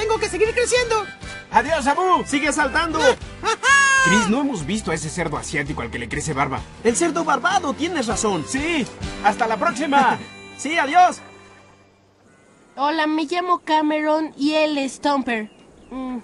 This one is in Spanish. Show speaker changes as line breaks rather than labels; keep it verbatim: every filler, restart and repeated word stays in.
tengo que seguir creciendo.
¡Adiós, Abu! ¡Sigue saltando! Chris, no hemos visto a ese cerdo asiático al que le crece barba.
El cerdo barbado, tienes razón.
¡Sí! ¡Hasta la próxima! ¡Sí, adiós!
Hola, me llamo Cameron y él es Stomper. Mm,